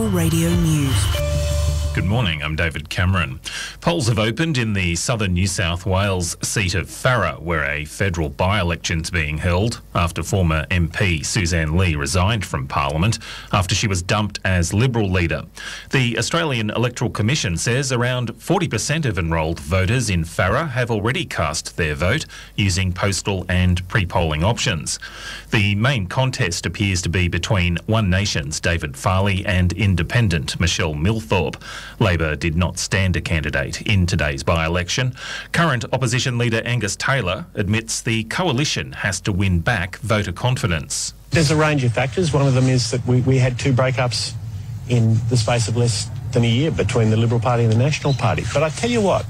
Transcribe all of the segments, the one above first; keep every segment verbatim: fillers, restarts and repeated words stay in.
National Radio News. Good morning, I'm David Cameron. Polls have opened in the southern New South Wales seat of Farrer, where a federal by-election is being held after former M P Suzanne Lee resigned from Parliament after she was dumped as Liberal leader. The Australian Electoral Commission says around forty percent of enrolled voters in Farrer have already cast their vote using postal and pre-polling options. The main contest appears to be between One Nation's David Farley and Independent Michelle Milthorpe. Labor did not stand a candidate in today's by-election. Current opposition leader Angus Taylor admits the coalition has to win back voter confidence. There's a range of factors. One of them is that we, we had two breakups in the space of less than a year between the Liberal Party and the National Party. But I tell you what,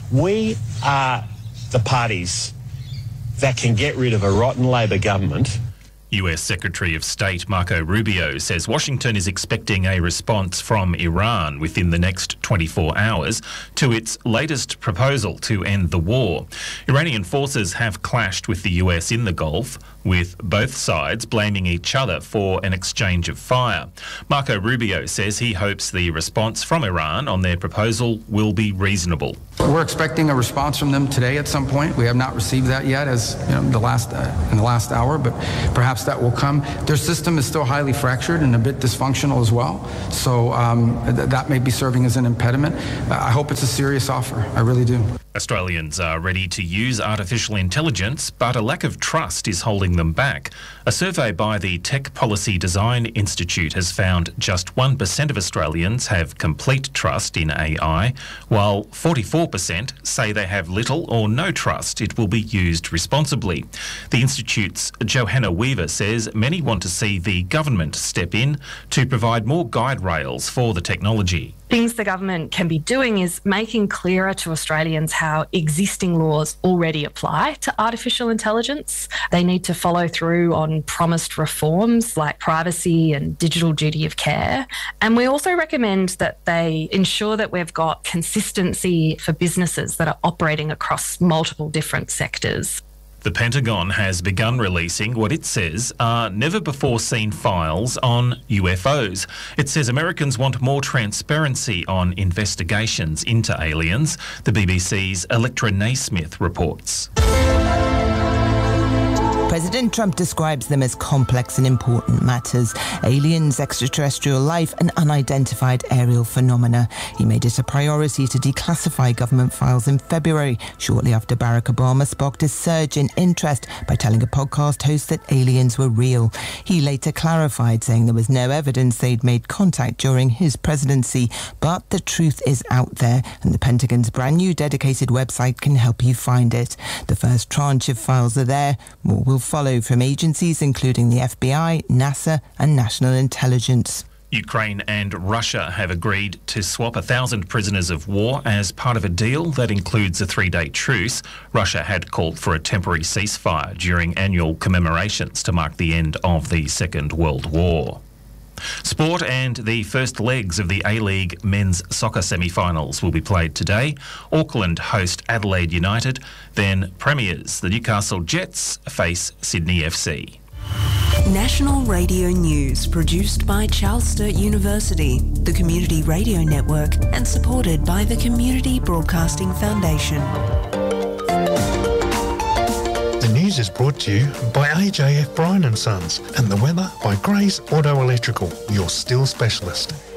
we are the parties that can get rid of a rotten Labor government. U S Secretary of State Marco Rubio says Washington is expecting a response from Iran within the next twenty-four hours to its latest proposal to end the war. Iranian forces have clashed with the U S in the Gulf, with both sides blaming each other for an exchange of fire. Marco Rubio says he hopes the response from Iran on their proposal will be reasonable. We're expecting a response from them today at some point. We have not received that yet, as you know, the last uh, in the last hour, but perhaps that will come. Their system is still highly fractured and a bit dysfunctional as well, so um, th- that may be serving as an impediment. Uh, I hope it's a serious offer. I really do. Australians are ready to use artificial intelligence, but a lack of trust is holding them back. A survey by the Tech Policy Design Institute has found just one percent of Australians have complete trust in A I, while forty-four percent say they have little or no trust it will be used responsibly. The Institute's Johanna Weaver says many want to see the government step in to provide more guide rails for the technology. Things the government can be doing is making clearer to Australians how existing laws already apply to artificial intelligence. They need to follow through on promised reforms like privacy and digital duty of care. And we also recommend that they ensure that we've got consistency for businesses that are operating across multiple different sectors. The Pentagon has begun releasing what it says are never-before-seen files on U F Os. It says Americans want more transparency on investigations into aliens. The B B C's Electra Naismith reports. President Trump describes them as complex and important matters: aliens, extraterrestrial life and unidentified aerial phenomena. He made it a priority to declassify government files in February, shortly after Barack Obama sparked a surge in interest by telling a podcast host that aliens were real. He later clarified, saying there was no evidence they'd made contact during his presidency. But the truth is out there, and the Pentagon's brand new dedicated website can help you find it. The first tranche of files are there. More will follow from agencies including the F B I, NASA and National Intelligence. Ukraine and Russia have agreed to swap a thousand prisoners of war as part of a deal that includes a three-day truce. Russia had called for a temporary ceasefire during annual commemorations to mark the end of the Second World War. Sport and the first legs of the A-League men's soccer semi-finals will be played today. Auckland host Adelaide United, then premiers, the Newcastle Jets, face Sydney F C. National Radio News, produced by Charles Sturt University, the Community Radio Network, and supported by the Community Broadcasting Foundation. The news is brought to you by A J F Bryan and Sons, and the weather by Gray's Auto Electrical, your steel specialist.